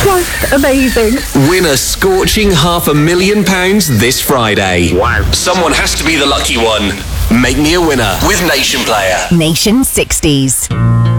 Quite amazing. Win a scorching £500,000 this Friday. Wow. Someone has to be the lucky one. Make me a winner with Nation Player. Nation 60s.